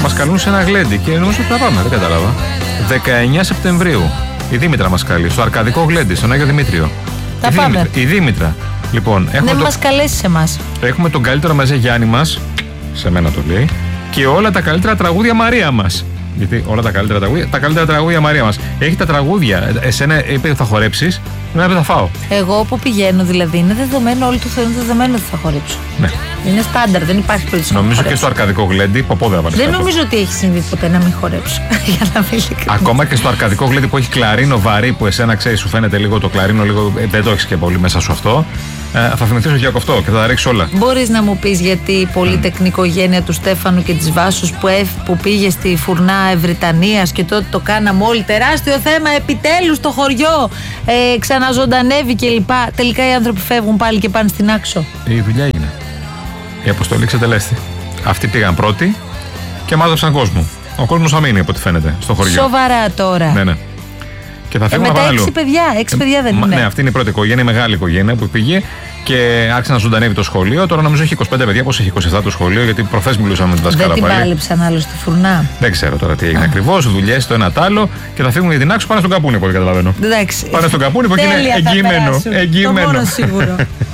μας καλούν σε ένα γλέντι και νομίζω ότι θα πάμε, δεν κατάλαβα. 19 Σεπτεμβρίου. Η Δήμητρα μας καλεί στο Αρκαδικό Γλέντι, στον Άγιο Δημήτριο. Θα πάμε. Η Δήμητρα. Λοιπόν, δεν μας καλέσει σε εμάς. Έχουμε τον καλύτερο μαζέ Γιάννη μας, σε μένα το λέει, και όλα τα καλύτερα τραγούδια Μαρία μας. Γιατί όλα τα καλύτερα τραγούδια Μαρία μας. Έχει τα τραγούδια. Εσένα είπε ότι θα χορέψεις, εμένα είπε θα φάω. Εγώ που πηγαίνω δηλαδή είναι δεδομένο, όλοι του θεωρούν δεδομένο ότι θα χορέψω. Ναι. Είναι στάνταρ, δεν υπάρχει περίπτωση. Νομίζω και στο Αρκαδικό Γλέντι, ποπόδε έβαλε. Δεν νομίζω ότι έχει συμβεί ποτέ να μην χορέψω. Για να μην ακόμα και στο Αρκαδικό Γλέντι που έχει κλαρίνο βαρύ, που εσένα ξέρει, σου φαίνεται λίγο το κλαρίνο, λίγο, δεν το έχει και πολύ μέσα σου αυτό. Θα θυμηθεί στο διακοφτό και θα τα ρίξει όλα. Μπορείς να μου πεις γιατί η πολυτεχνική οικογένεια του Στέφανου και της Βάσους που πήγε στη φουρνά Ευρυτανίας και τότε το κάναμε όλοι τεράστιο θέμα, επιτέλους το χωριό ξαναζωντανεύει κλπ. Τελικά οι άνθρωποι φεύγουν πάλι και πάνε στην Άξο. Η δουλειά έγινε. Η αποστολή ξετελέστη. Αυτοί πήγαν πρώτοι και μάζεψαν κόσμο. Ο κόσμος θα μείνει από ό,τι φαίνεται στο χωριό. Σοβαρά τώρα. Ναι. Και θα φύγουν μετά 6 παιδιά δεν είναι. Ναι, αυτή είναι η πρώτη οικογένεια, η μεγάλη οικογένεια που πήγε και άρχισε να ζωντανεύει το σχολείο. Τώρα νομίζω έχει 25 παιδιά, πώς έχει 27 το σχολείο, γιατί προχθές μιλούσαμε με τη δασκάλα πάλι. Δεν την πάλεψαν άλλο στη φουρνά. Δεν ξέρω τώρα τι έγινε ακριβώς, δουλειές το ένα τ' άλλο και θα φύγουν για την Άξο, πάνε στον Καπούνι, πολύ καταλαβαίνω. Εντάξει. Πάνε στον Καπούνι που είναι εγγυημένο. Το μόνο σίγουρο.